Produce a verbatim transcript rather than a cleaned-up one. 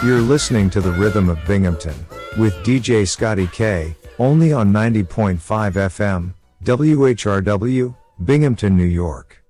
You're listening to The Rhythm of Binghamton, with D J Scotty K, only on ninety point five F M, W H R W, Binghamton, New York.